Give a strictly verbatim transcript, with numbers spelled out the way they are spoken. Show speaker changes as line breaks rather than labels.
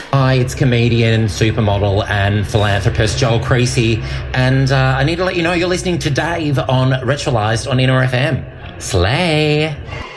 Hi, it's comedian, supermodel and philanthropist Joel Creasy, and uh, I need to let you know you're listening to Dave on Ritualised on Inner F M. Slay!